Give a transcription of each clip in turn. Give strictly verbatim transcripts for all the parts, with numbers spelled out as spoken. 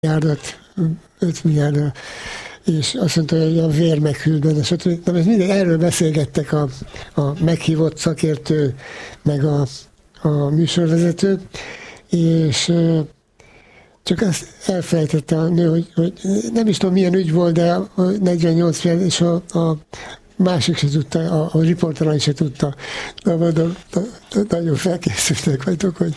milliárdot, öt milliárdot, és azt mondta, hogy a vér meghűlt benne, stb. Na, mindig erről beszélgettek a, a meghívott szakértő, meg a, a műsorvezető, és csak azt elfelejtette a nő, hogy, hogy nem is tudom milyen ügy volt, de a negyvennyolc milliárd, és a, a másik se tudta, a, a riportalany se tudta. De, de, de, de nagyon felkészültek vagytok, hogy...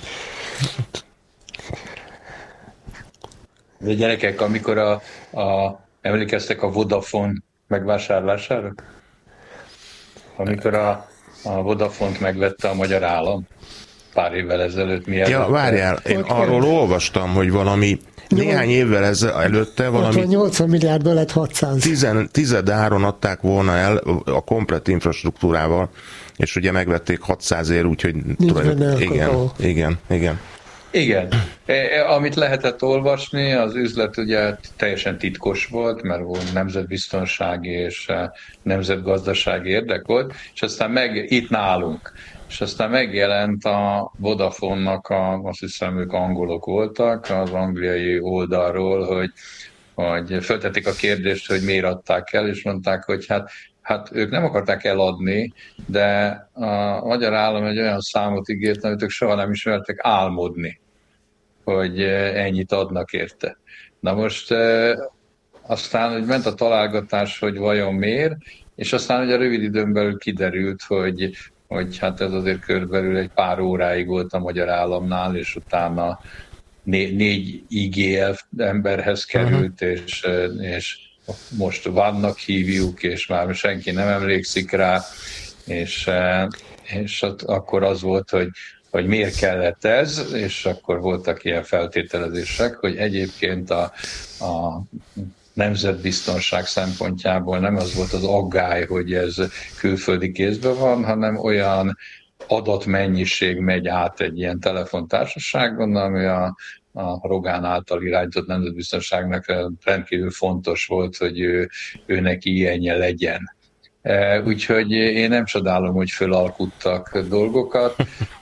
De gyerekek, amikor a, a, emlékeztek a Vodafone megvásárlására? Amikor a, a Vodafont megvette a magyar állam pár évvel ezelőtt. Miért? Ja, várjál, én arról olvastam, hogy valami néhány évvel előtte valami nyolcvan milliárdból lett hatszáz. Tizen, tized áron adták volna el a komplett infrastruktúrával, és ugye megvették hatszázért, úgyhogy igen, igen, igen, igen. Igen. E, amit lehetett olvasni, az üzlet ugye teljesen titkos volt, mert volt nemzetbiztonsági és nemzetgazdasági érdek volt, és aztán meg itt nálunk. És aztán megjelent a Vodafone-nak, a, azt hiszem ők angolok voltak, az angliai oldalról, hogy, hogy föltették a kérdést, hogy miért adták el, és mondták, hogy hát, hát ők nem akarták eladni, de a magyar állam egy olyan számot ígért, amit ők soha nem ismertek álmodni, hogy ennyit adnak érte. Na most aztán, hogy ment a találgatás, hogy vajon miért, és aztán ugye rövid időn belül kiderült, hogy hogy hát ez azért körülbelül egy pár óráig volt a magyar államnál, és utána né- négy I G F emberhez került, uh-huh. és, és most vannak hívjuk, és már senki nem emlékszik rá, és, és akkor az volt, hogy, hogy miért kellett ez, és akkor voltak ilyen feltételezések, hogy egyébként a, a nemzetbiztonság szempontjából nem az volt az aggály, hogy ez külföldi kézben van, hanem olyan adatmennyiség megy át egy ilyen telefontársaságon, ami a, a Rogán által irányított nemzetbiztonságnak rendkívül fontos volt, hogy ő, ő neki ilyenje legyen. Úgyhogy én nem csodálom, hogy fölalkuttak dolgokat.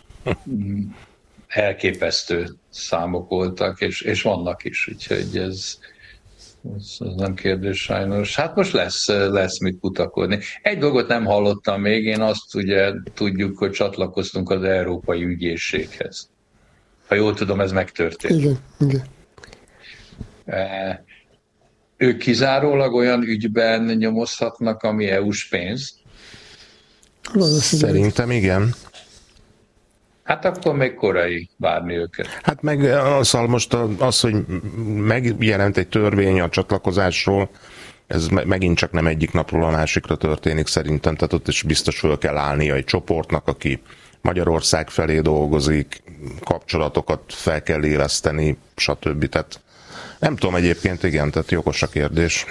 Elképesztő számok voltak, és, és vannak is, úgyhogy ez Ez, ez nem kérdés sajnos. Hát most lesz, lesz mit kutakodni. Egy dolgot nem hallottam még, én azt ugye tudjuk, hogy csatlakoztunk az Európai Ügyészséghez. Ha jól tudom, ez megtörtént. Igen, igen. E, ők kizárólag olyan ügyben nyomozhatnak, ami é u-s pénz? Szerintem igen. Hát akkor még korai várni őket. Hát meg az, most az, hogy megjelent egy törvény a csatlakozásról, ez megint csak nem egyik napról a másikra történik szerintem, tehát ott is biztos föl kell állnia egy csoportnak, aki Magyarország felé dolgozik, kapcsolatokat fel kell éleszteni, stb. Tehát nem tudom egyébként, igen, tehát jogos a kérdés.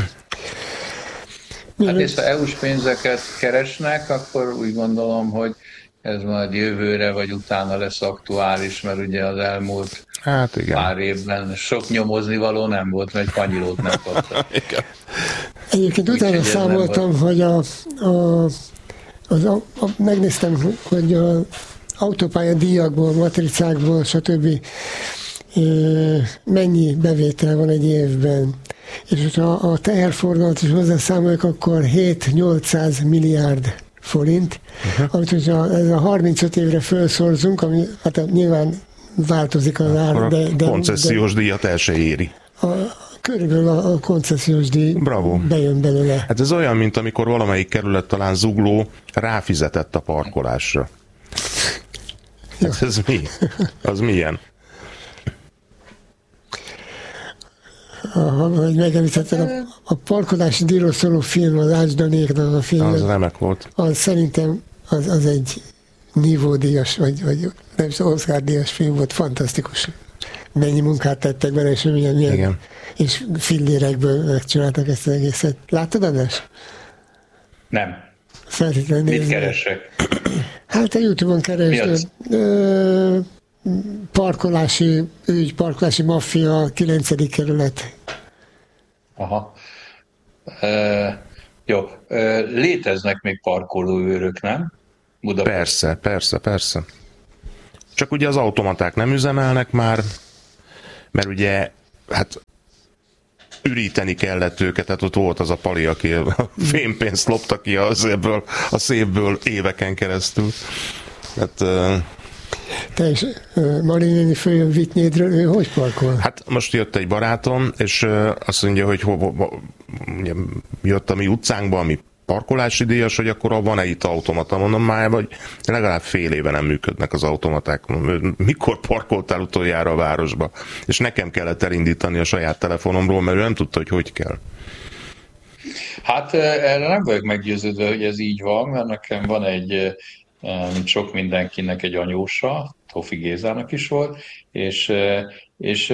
Hát és ha é u-s pénzeket keresnek, akkor úgy gondolom, hogy ez majd jövőre vagy utána lesz aktuális, mert ugye az elmúlt hát igen. pár évben sok nyomozni való nem volt, mert egy kanyilót nem kaptak. Egyébként utána számoltam, hogy a, a, az, a, a, megnéztem, hogy az autópálya díjakból, matricákból, stb. Mennyi bevétel van egy évben. És ha a teherforgalmat is hozzászámoljuk, akkor hét-nyolcszáz milliárd forint, uh-huh. amit hogyha ez a harmincöt évre felszorzunk, ami hát nyilván változik az ár, de, de... A koncesziós de, díjat el se éri. A, körülbelül a, a koncesziós díj Bravo. Bejön belőle. Hát ez olyan, mint amikor valamelyik kerület, talán Zugló ráfizetett a parkolásra. Hát ez mi? Az milyen? Hogy megemlítetted, a, a parkolási díjról szóló film, az Ács Danéknak a film. Az remek volt. Az szerintem az, az egy nívódíjas, vagy, vagy nem is Oscar-díjas film volt, fantasztikus. Mennyi munkát tettek bele, és milyen, milyen Igen. és fillérekből megcsináltak ezt az egészet. Láttad, András? Nem. Feltétlenül Mit nézni. keresek? Hát a YouTube-on keresd. Parkolási ügy, parkolási maffia, kilencedik kerület. Aha. E, jó. E, léteznek még parkolóőrök, nem? Budapest. Persze, persze, persze. Csak ugye az automaták nem üzemelnek már, mert ugye hát üríteni kellett őket, tehát ott volt az a pali, aki a fémpénzt lopta ki az ebből, a szépből éveken keresztül. Hát, te is Mari néni följön Vitnyédről, ő hogy parkol? Hát most jött egy barátom, és azt mondja, hogy ho, ho, jött a mi utcánkba, ami parkolási díjas, hogy akkor van-e itt automata? Mondom már, vagy legalább fél éve nem működnek az automaták. Mikor parkoltál utoljára a városba? És nekem kellett elindítani a saját telefonomról, mert ő nem tudta, hogy hogy kell. Hát erre nem vagyok meggyőződve, hogy ez így van, mert nekem van egy, sok mindenkinek egy anyósa, Tofi Gézának is volt, és, és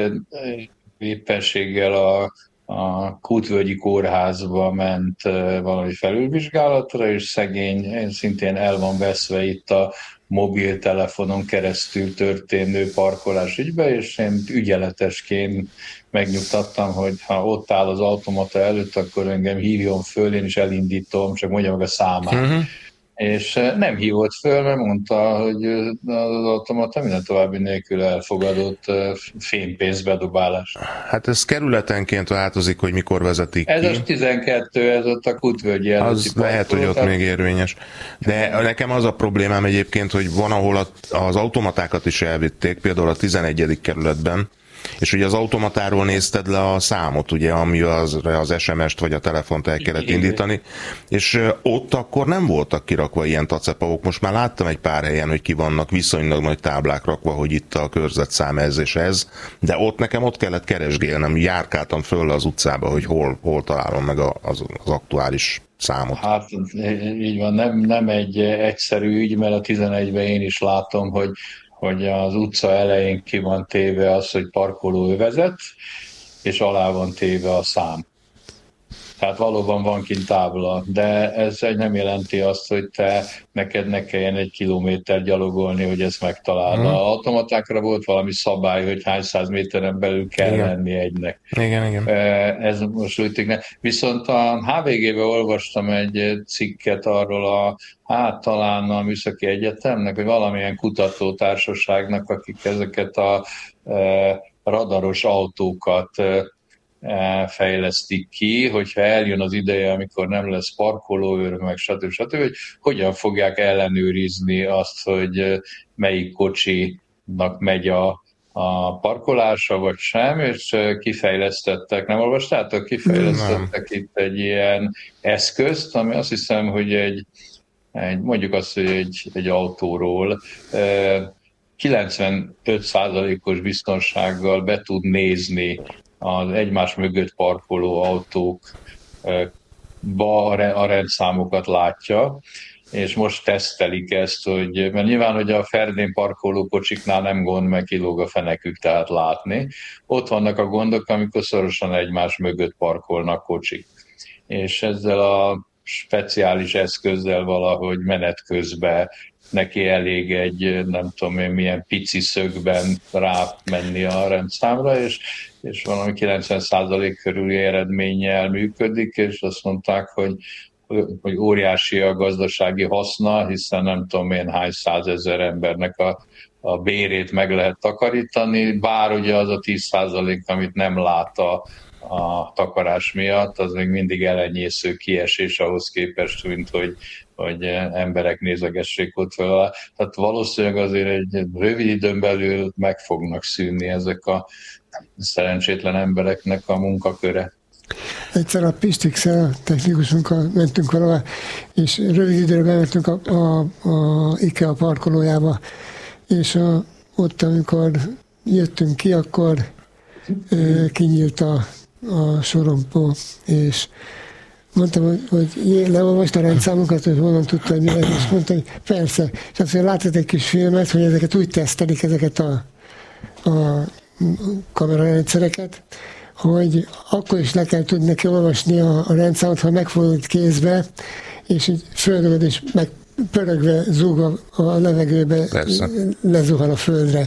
éppenséggel a a Kútvölgyi kórházba ment valami felülvizsgálatra, és szegény szintén el van veszve itt a mobiltelefonon keresztül történő parkolás ügybe, és én ügyeletesként megnyugtattam, hogy ha ott áll az automata előtt, akkor engem hívjon föl, én is elindítom, csak mondja meg a számát. Uh-huh. És nem hívott föl, mert mondta, hogy az automata minden további nélkül elfogadott fémpénzbedobálás. Hát ez kerületenként változik, hogy mikor vezetik ez ki. Ez az tizenkettő, ez ott a Kútvölgyi előtti. Az lehet, hogy ott még érvényes. De nekem az a problémám egyébként, hogy van, ahol az automatákat is elvitték, például a tizenegyedik kerületben, és ugye az automatáról nézted le a számot, ugye, ami az, az es em est vagy a telefont el kellett indítani, és ott akkor nem voltak kirakva ilyen tacepavok. Most már láttam egy pár helyen, hogy ki vannak viszonylag nagy táblák rakva, hogy itt a körzetszám ez és ez, de ott nekem ott kellett keresgélnem, járkáltam föl az utcába, hogy hol, hol találom meg az, az aktuális számot. Hát így van, nem, nem egy egyszerű ügy, mert a tizenegyben én is látom, hogy hogy az utca elején ki van téve az, hogy parkolóövezet, és alá van téve a szám. Tehát valóban van kint tábla, de ez nem jelenti azt, hogy te neked ne kelljen egy kilométer gyalogolni, hogy ezt megtaláld. Hmm. A automatákra volt valami szabály, hogy hány száz méteren belül kell igen. lenni egynek. Igen, igen. Ez most úgy tűnik. Viszont a há vé gében olvastam egy cikket arról a, hát talán a Műszaki Egyetemnek, vagy valamilyen kutatótársaságnak, akik ezeket a radaros autókat fejlesztik ki, hogyha eljön az ideje, amikor nem lesz parkolóőr, meg stb. stb., hogy hogyan fogják ellenőrizni azt, hogy melyik kocsinak megy a, a parkolása, vagy sem, és kifejlesztettek, nem olvastátok? Kifejlesztettek nem. Itt egy ilyen eszközt, ami azt hiszem, hogy egy, egy mondjuk azt, hogy egy, egy autóról kilencvenöt százalékos biztonsággal be tud nézni az egymás mögött parkoló autókba a rendszámokat látja, és most tesztelik ezt, hogy, mert nyilván, hogy a ferdén parkoló kocsiknál nem gond, meg kilóg a fenekük, tehát látni. Ott vannak a gondok, amikor szorosan egymás mögött parkolnak kocsik. És ezzel a speciális eszközzel valahogy menet közben neki elég egy, nem tudom én, milyen pici szögben rámenni a rendszámra, és, és valami kilencven százalék körüli eredménnyel működik, és azt mondták, hogy, hogy óriási a gazdasági haszna, hiszen nem tudom én hány százezer embernek a, a bérét meg lehet takarítani, bár ugye az a tíz százalék, amit nem lát a, a takarás miatt, az még mindig elenyésző kiesés ahhoz képest, mint hogy, hogy emberek nézegessék ott vele. Tehát valószínűleg azért egy rövid időn belül meg fognak szűnni ezek a szerencsétlen embereknek a munkaköre. Egyszer a Pistixel, technikusunkkal mentünk valahol, és rövid időre bementünk a, a, a IKEA parkolójába, és a, ott, amikor jöttünk ki, akkor ö, kinyílt a, a sorompó, és mondtam, hogy, hogy leolvasta a rendszámokat, hogy honnan tudta, hogy mi lesz, és mondta, hogy persze. És azt mondja, látott egy kis filmet, hogy ezeket úgy tesztelik, ezeket a, a kamerarendszereket, hogy akkor is le kell tudni neki olvasni a, a rendszámot, ha megfogod kézbe, és így földölöd, és meg pörögve zúg a, a levegőbe, persze. Lezuhan a földre.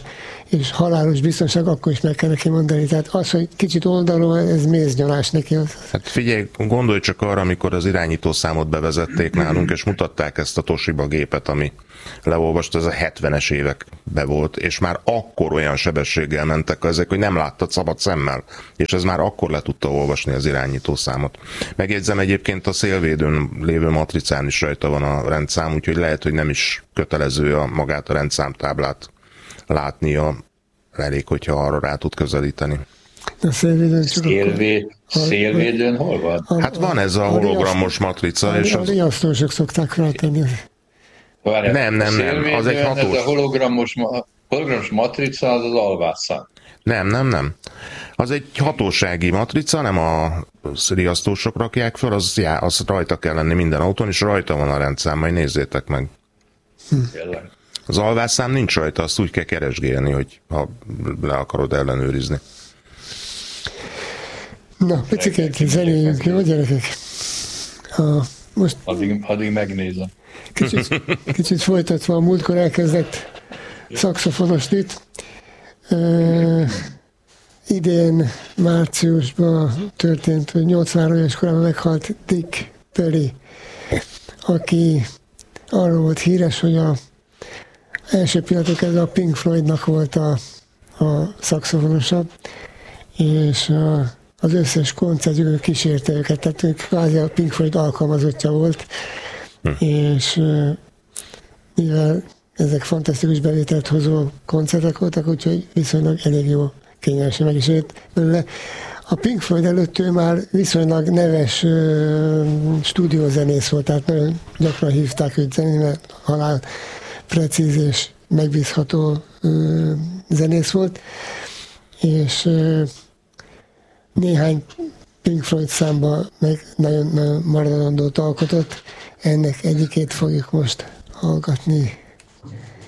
és halálos biztonság, akkor is meg kell neki mondani. Tehát az, hogy kicsit oldalról, ez méznyalás neki. Hát figyelj, gondolj csak arra, amikor az irányítószámot bevezették nálunk, és mutatták ezt a Toshiba gépet, ami leolvast, ez a hetvenes években volt, és már akkor olyan sebességgel mentek ezek, hogy nem láttad szabad szemmel, és ez már akkor le tudta olvasni az irányítószámot. Megjegyzem, egyébként a szélvédőn lévő matricán is rajta van a rendszám, úgyhogy lehet, hogy nem is kötelező a magát a rendszámtáblát látnia, elég, hogyha arra rá tud közelíteni. A szélvédőn csak Szélvé, akkor... Szélvédőn hol van? A, hát van ez a, a hologramos matrica. A, és a az... riasztósok szokták rátenni. Várjál, nem, nem, nem, az egy hatós. Ez a hologramos, hologramos matrica, az az alvászán. Nem, nem, nem. Az egy hatósági matrica, nem a riasztósok rakják fel, az, já, az rajta kell lenni minden autón, és rajta van a rendszám, majd nézzétek meg. Hm. Az alvászám nincs rajta, azt úgy kell keresgélni, hogy ha le akarod ellenőrizni. Na, picikét zenéljünk, jó gyerekek? A, most... Addig, addig megnézem. Kicsit, kicsit folytatva a múltkor elkezdett szaxofonos itt. Uh, idén márciusban történt, hogy nyolcvanhárom éves korában meghalt Dick Perry, aki arról volt híres, hogy a első pillanatok ez a Pink Floydnak volt a, a szaxofonosa, és a, az összes koncertjük kísérte őket, tehát ők kvázi a Pink Floyd alkalmazottja volt, hm. és uh, mivel ezek fantasztikus bevételt hozó koncertek voltak, úgyhogy viszonylag elég jó kényelmesen meg is ért belőle. A Pink Floyd előtt ő már viszonylag neves uh, stúdiózenész volt, tehát nagyon gyakran hívták őt zenén, mert halál precíz és megbízható uh, zenész volt, és uh, néhány Pink Floyd számba meg nagyon, nagyon maradandót alkotott. Ennek egyikét fogjuk most hallgatni.